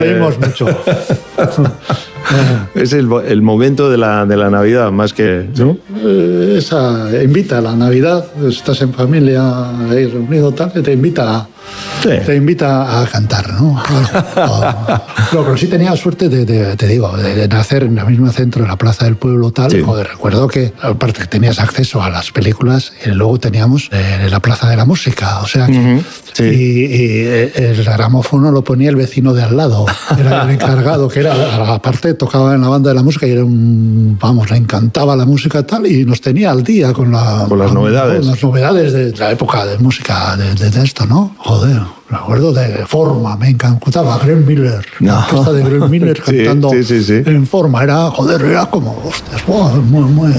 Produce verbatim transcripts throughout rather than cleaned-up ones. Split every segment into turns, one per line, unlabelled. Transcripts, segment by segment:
Reímos mucho.
Es el, el momento de la, de la Navidad, más que... ¿no?
Esa invita a la Navidad, estás en familia ahí reunido, tal, que te invita a, sí. te invita a cantar, ¿no? Pero, pero sí tenía suerte, de, de, te digo, de, de nacer en el mismo centro, en la Plaza del Pueblo, tal. Sí. Joder, recuerdo que, aparte que tenías acceso a las películas, y luego teníamos eh, la Plaza de la Música, o sea que... Uh-huh. Sí. Y, y el gramófono lo ponía el vecino de al lado, era el encargado, que era, aparte tocaba en la banda de la música y era un, vamos, le encantaba la música tal, y nos tenía al día con, la,
con las con, novedades.
Con las novedades de la época de música, de, de, de esto, ¿no? Joder, me acuerdo de Forma, me encantaba, Glenn Miller, no. la orquesta de Glenn Miller cantando sí, sí, sí, sí. en Forma, era, joder, era como, hostias, wow, muy, muy...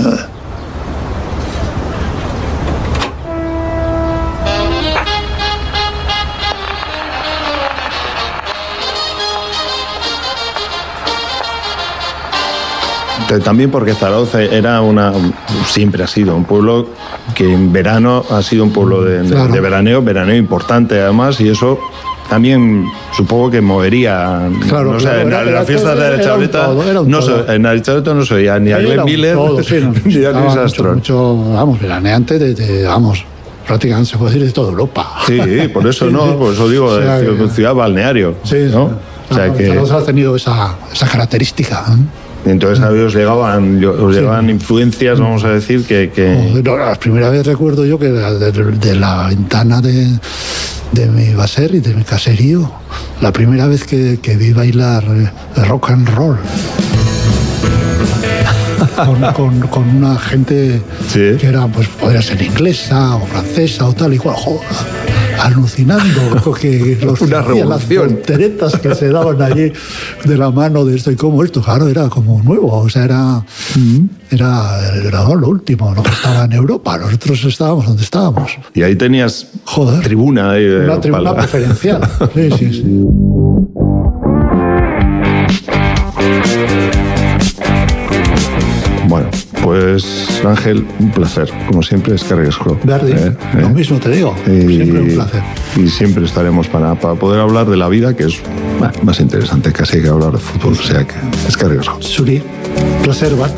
También porque Zarautz era una, siempre ha sido un pueblo que en verano ha sido un pueblo de, claro. de, de veraneo, veraneo importante además, y eso también supongo que movería.
Claro,
no sé,
claro,
en
era,
las fiestas de la Chableta, no so, en la Chableta no se oía ni a Glenn Miller
todo, sí, no,
ni a Luis Armstrong.
Mucho, mucho, vamos, veraneante de, de, vamos, prácticamente se puede decir de toda Europa.
Sí, por eso no, por eso digo, o sea, de ciudad balneario.
Sí,
¿no?
O sea, que Zarautz ha tenido esa, esa característica, ¿eh?
Entonces a os llegaban, os llegaban sí. influencias, vamos a decir, que... que...
No, la primera vez recuerdo yo que de, de, de la ventana de, de mi baser y de mi caserío, la primera vez que, que vi bailar rock and roll. Con, con, con una gente sí. que era, pues podría ser inglesa o francesa o tal, y igual, joder, alucinando que los
una revolución.
Las volteretas que se daban allí de la mano de esto y como esto, claro, era como nuevo, o sea, era, mm. era, era lo último, no estaba en Europa, nosotros estábamos donde estábamos.
Y ahí tenías
joder,
tribuna ahí de
una tribuna pala. Preferencial. Sí, sí, sí.
Bueno, pues Ángel, un placer, como siempre, es que arriesgo.
Verdi, ¿eh? Lo ¿eh? mismo te digo, y, siempre un placer.
Y siempre estaremos para, para poder hablar de la vida, que es bueno, más interesante casi que hablar de fútbol, o sea que es que arriesgo.
Suri, placer, Bart.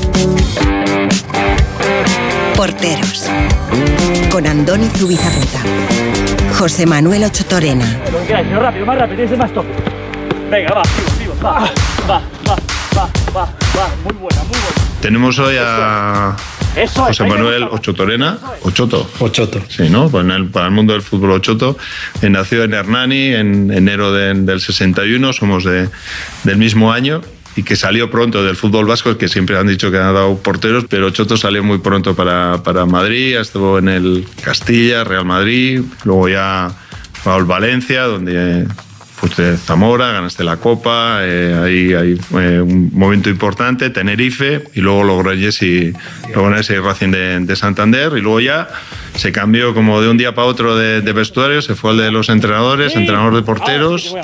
Porteros, con Andoni Zubizarreta, José Manuel Ocho Torena.
Lo que quieras, pero rápido, más rápido, tienes más toque. Venga, va, vivo, vivo, va, va, va, va, va, va, muy buena, muy buena.
Tenemos hoy a
Eso
José Manuel Ocho Torena, Ochoto.
Ochoto.
Sí, ¿no? Para el, para el mundo del fútbol Ochoto. Nació en Hernani en enero de, del sesenta y uno, somos de, del mismo año, y que salió pronto del fútbol vasco, que siempre han dicho que han dado porteros, pero Ochoto salió muy pronto para, para Madrid, estuvo en el Castilla, Real Madrid, luego ya Raúl Valencia, donde... Fuiste Zamora, ganaste la Copa, eh, ahí hay eh, un momento importante, Tenerife, y luego Logroñés y Logroñés y Racing de, de Santander, y luego ya se cambió como de un día para otro de, de vestuario, se fue al de los entrenadores, sí. entrenador de porteros.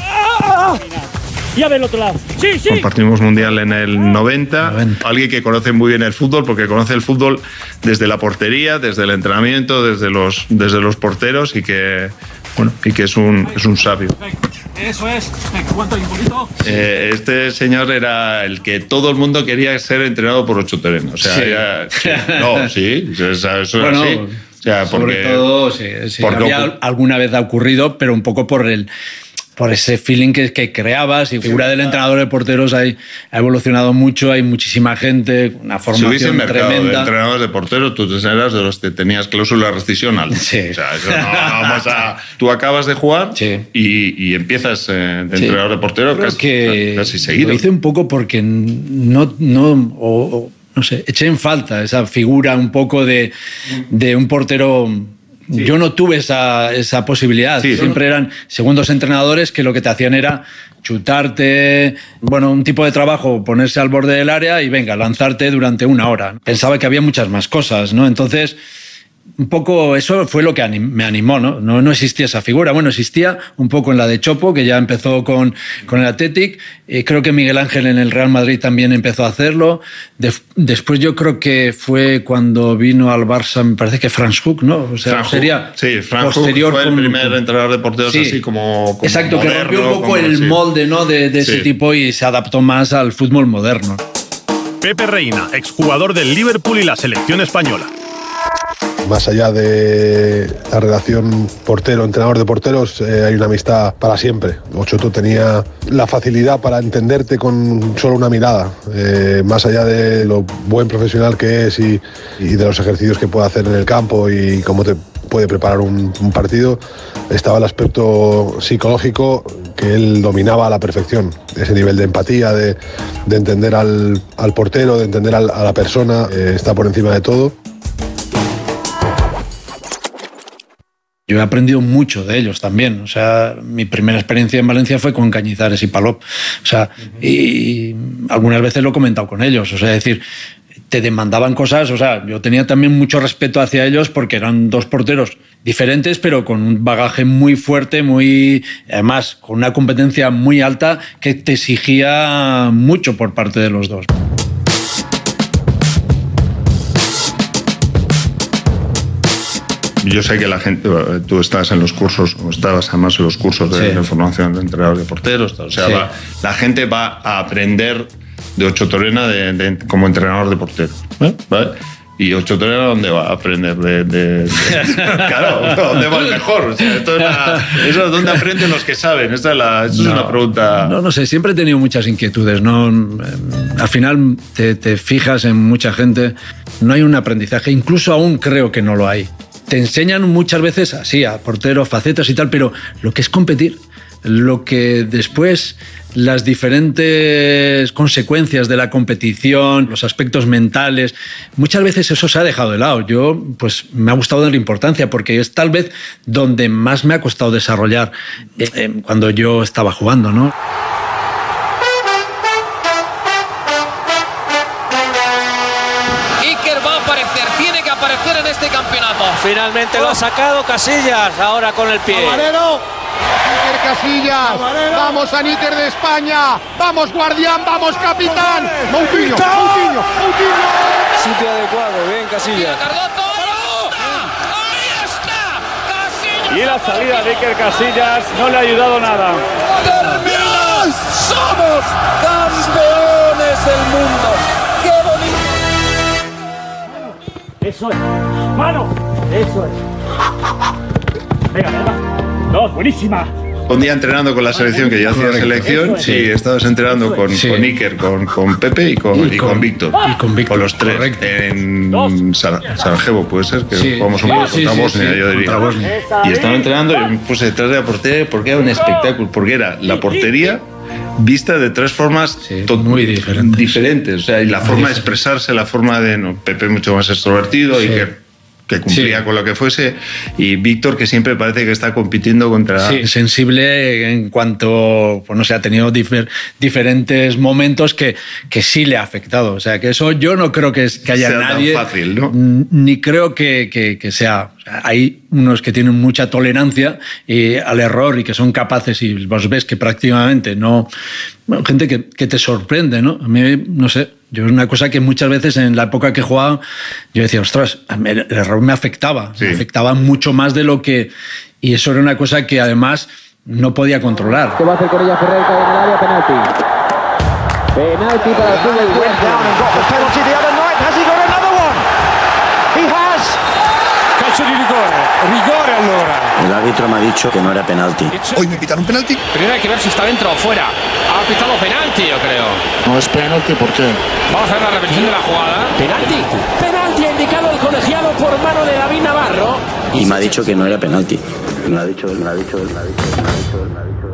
Y a ver el otro lado. Sí, sí.
Compartimos mundial en el noventa. noventa. Alguien que conoce muy bien el fútbol, porque conoce el fútbol desde la portería, desde el entrenamiento, desde los, desde los porteros, y que, bueno, y que es un, es un sabio.
Eso es. ¿Cuánto hay un poquito?
Eh, este señor era el que todo el mundo quería ser entrenado por Ocho Torena. O sea,
sí.
Era, sí. No, sí, eso, eso
bueno,
era así. O sea, porque,
sobre todo, sí, sí
porque
había alguna vez ha ocurrido, pero un poco por el... por ese feeling que, que creabas, y la figura del entrenador de porteros hay, ha evolucionado mucho, hay muchísima gente, una formación
si hubiese
tremenda.
mercado de entrenadores de porteros, tú eras de los que tenías cláusula rescisional.
Sí.
O sea, eso no, vamos a... Tú acabas de jugar
sí.
y, y empiezas eh, de entrenador sí. de portero casi,
que
casi seguido.
Lo hice un poco porque no... no o, o, no sé, eché en falta esa figura un poco de, de un portero... Sí. Yo no tuve esa, esa posibilidad. Sí, Siempre sí. eran segundos entrenadores que lo que te hacían era chutarte, bueno, un tipo de trabajo, ponerse al borde del área y venga, lanzarte durante una hora. Pensaba que había muchas más cosas, ¿no? Entonces, un poco eso fue lo que anim, me animó, ¿no? ¿no? No existía esa figura. Bueno, existía un poco en la de Chopo, que ya empezó con, con el Athletic. Eh, creo que Miguel Ángel en el Real Madrid también empezó a hacerlo. De, después yo creo que fue cuando vino al Barça, me parece que Franz Hook, ¿no? O sea,
Franz
sería
sí, Franz
posterior.
Hook fue
con,
el primer entrenador de porteros sí, así como, como
exacto,
moderno,
que rompió un poco el
sí.
molde, ¿no? de, de sí. ese tipo y se adaptó más al fútbol moderno.
Pepe Reina, exjugador del Liverpool y la selección española.
Más allá de la relación portero-entrenador de porteros, eh, hay una amistad para siempre. Ochoto tenía la facilidad para entenderte con solo una mirada. Eh, más allá de lo buen profesional que es y, y de los ejercicios que puede hacer en el campo y cómo te puede preparar un, un partido, estaba el aspecto psicológico que él dominaba a la perfección. Ese nivel de empatía, de, de entender al, al portero, de entender al, a la persona, eh, está por encima de todo.
Yo he aprendido mucho de ellos también. O sea, mi primera experiencia en Valencia fue con Cañizares y Palop. O sea, y algunas veces lo he comentado con ellos. O sea, es decir, te demandaban cosas. O sea, yo tenía también mucho respeto hacia ellos porque eran dos porteros diferentes, pero con un bagaje muy fuerte, muy, además, con una competencia muy alta que te exigía mucho por parte de los dos.
Yo sé que la gente, tú estás en los cursos, o estabas además en los cursos de, sí. de formación de entrenadores de porteros, o sea, sí. va, la gente va a aprender de Ocho Torena de, de, como entrenador de porteros, ¿eh? ¿Vale? ¿Y Ocho Torena dónde va a aprender? De, de, de... Claro, ¿dónde va el mejor? O sea, esto es la, eso es donde aprenden los que saben. Esta es la, esto no, es una pregunta...
No, no sé, siempre he tenido muchas inquietudes, ¿no? Al final te, te fijas en mucha gente, no hay un aprendizaje, incluso aún creo que no lo hay. Te enseñan muchas veces así a porteros, facetas y tal, pero lo que es competir, lo que después las diferentes consecuencias de la competición, los aspectos mentales, muchas veces eso se ha dejado de lado. Yo, pues, me ha gustado darle importancia porque es tal vez donde más me ha costado desarrollar eh, cuando yo estaba jugando, ¿no?
En este campeonato.
Finalmente oh. lo ha sacado Casillas, ahora con el pie.
Camarero, Níker Casillas, Camarero. Vamos a Níker de España, vamos guardián, vamos capitán. Moutinho, Moutinho, Moutinho.
Sitio adecuado, bien Casillas.
Ahí está, Casillas.
Y la salida de Níker Casillas no le ha ayudado nada.
¡Terminamos! ¡Somos campeones del mundo! ¡Qué bonito!
Eso es. ¡Mano! Eso es. Venga, venga. Dos, buenísima.
Un día entrenando con la selección, que yo hacía selección, sí, estabas entrenando con, sí. con Níker, con, con Pepe y con, y, y con, con Víctor.
Y con Víctor.
Con los tres. Correcto. En Sar Sarajevo, puede ser, que sí. jugamos un poco sí, contra sí, Bosnia, sí, yo diría. Bosnia. Y estaba entrenando y me puse detrás de la portería porque era un espectáculo, porque era la portería vista de tres formas
sí, muy diferentes.
diferentes. O sea, y la muy forma diferente. de expresarse, la forma de... No, Pepe mucho más extrovertido sí. y que... que cumplía sí. con lo que fuese, y Víctor, que siempre parece que está compitiendo contra...
Sí, sensible en cuanto, pues no sé, ha tenido difer diferentes momentos que, que sí le ha afectado. O sea, que eso yo no creo que, es, que haya
sea
nadie...
tan fácil, ¿no?
Ni creo que, que, que sea... O sea, hay unos que tienen mucha tolerancia y, al error y que son capaces, y vos ves que prácticamente no... Bueno, gente que, que te sorprende, ¿no? A mí, no sé... Yo es una cosa que muchas veces en la época que jugaba, yo decía, ostras, el error me afectaba, sí. me afectaba mucho más de lo que... Y eso era una cosa que además no podía controlar.
¿Qué va a hacer con ella Ferrer en el área? Penalti. Penalti para el fútbol.
Calcio di rigore, rigore allora.
El árbitro me ha dicho que no era penalti.
Hoy me pitaron penalti.
Primero hay que ver si está dentro o fuera. Ha pitado penalti, yo creo.
No es penalti, ¿por qué?
Vamos a ver la repetición de la jugada.
Penalti. Penalti ha indicado el colegiado por mano de David Navarro.
Y me ha dicho que no era penalti. Me lo ha dicho él, me lo ha dicho él, me lo ha dicho él, me lo ha dicho él, me lo ha dicho él.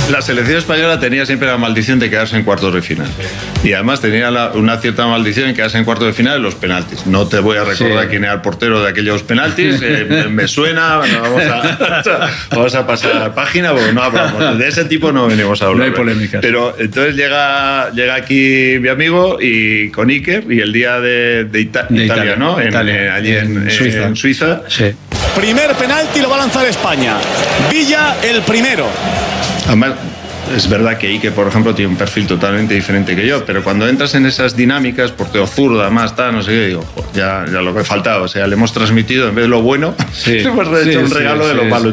la selección española tenía siempre la maldición de quedarse en cuartos de final. Y además tenía la, una cierta maldición en quedarse en cuartos de final en los penaltis. No te voy a recordar sí. quién era el portero de aquellos penaltis. Eh, me, me suena. Bueno, vamos, a, vamos a pasar página porque no hablamos. De ese tipo no venimos a hablar.
No hay polémicas.
Pero entonces llega, llega aquí mi amigo y con Iker y el día de, de, Ita-
de
Italia,
Italia,
¿no? En,
Italia,
eh, allí en,
en Suiza.
En Suiza.
Sí.
Primer penalti lo va a lanzar España. Villa el primero.
Además, es verdad que Ike, por ejemplo, tiene un perfil totalmente diferente que yo, pero cuando entras en esas dinámicas, portero zurdo, además, está, no sé qué, digo, ya, ya lo que faltaba, o sea, le hemos transmitido, en vez de lo bueno,
sí,
le hemos hecho sí, un regalo sí, de lo sí, malo.